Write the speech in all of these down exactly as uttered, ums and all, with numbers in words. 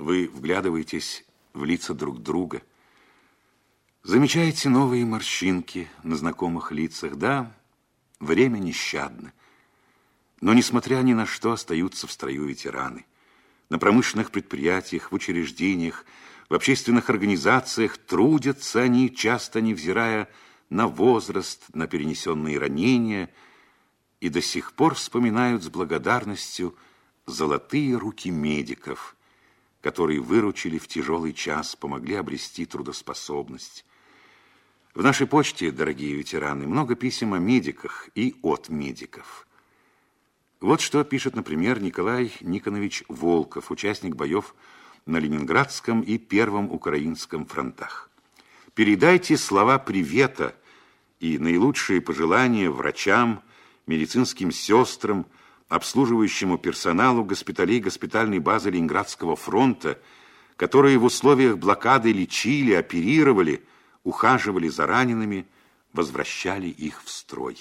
Вы вглядываетесь в лица друг друга, замечаете новые морщинки на знакомых лицах. Да, время нещадно, но, несмотря ни на что, остаются в строю ветераны. На промышленных предприятиях, в учреждениях, в общественных организациях трудятся они, часто невзирая на возраст, на перенесенные ранения, и до сих пор вспоминают с благодарностью золотые руки медиков, которые выручили в тяжелый час, помогли обрести трудоспособность. В нашей почте, дорогие ветераны, много писем о медиках и от медиков. Вот что пишет, например, Николай Никонович Волков, участник боев на Ленинградском и Первом Украинском фронтах. «Передайте слова привета и наилучшие пожелания врачам, медицинским сестрам, обслуживающему персоналу госпиталей госпитальной базы Ленинградского фронта, которые в условиях блокады лечили, оперировали, ухаживали за ранеными, возвращали их в строй».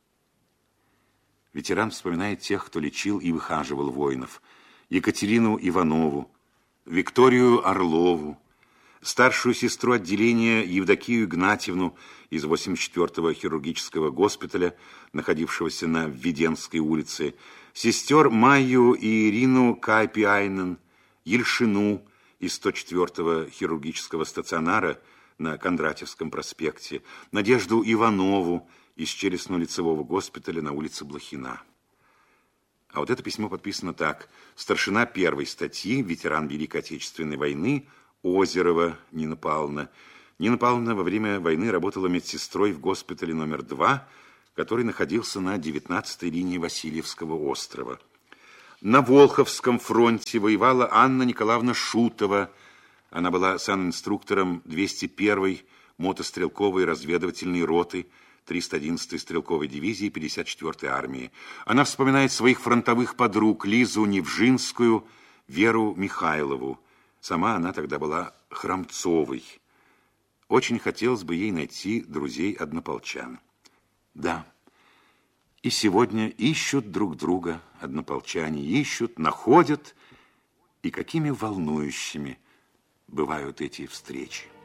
Ветеран вспоминает тех, кто лечил и выхаживал воинов: Екатерину Иванову, Викторию Орлову, старшую сестру отделения Евдокию Игнатьевну из восемьдесят четвёртого хирургического госпиталя, находившегося на Введенской улице, сестер Майю и Ирину Кайпиайнен, Ельшину из сто четвёртого хирургического стационара на Кондратьевском проспекте, Надежду Иванову из челюстно-лицевого госпиталя на улице Блохина. А вот это письмо подписано так: старшина первой статьи, ветеран Великой Отечественной войны, Озерова Нина Павловна. Нина Павловна во время войны работала медсестрой в госпитале номер два, который находился на девятнадцатой линии Васильевского острова. На Волховском фронте воевала Анна Николаевна Шутова. Она была санинструктором двести первой мотострелковой разведывательной роты триста одиннадцатой стрелковой дивизии пятьдесят четвёртой армии. Она вспоминает своих фронтовых подруг: Лизу Невжинскую, Веру Михайлову. Сама она тогда была Храмцовой. Очень хотелось бы ей найти друзей-однополчан. Да, и сегодня ищут друг друга однополчане, ищут, находят, и какими волнующими бывают эти встречи.